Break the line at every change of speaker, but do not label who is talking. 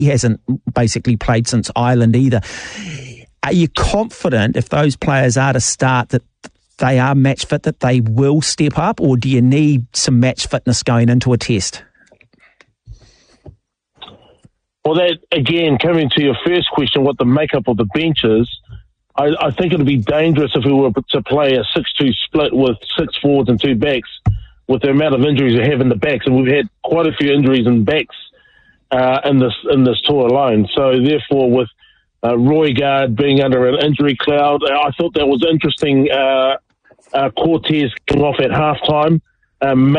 he hasn't basically played since Ireland either. Are you confident if those players are to start that they are match fit, that they will step up, or do you need some match fitness going into a test?
Well, that, again, coming to your first question, what the makeup of the bench is, I think it would be dangerous if we were to play a 6-2 split with 6 forwards and 2 backs with the amount of injuries we have in the backs. And we've had quite a few injuries in backs in this tour alone. So, therefore, with Roy Gard being under an injury cloud, I thought that was interesting. Cortez coming off at halftime.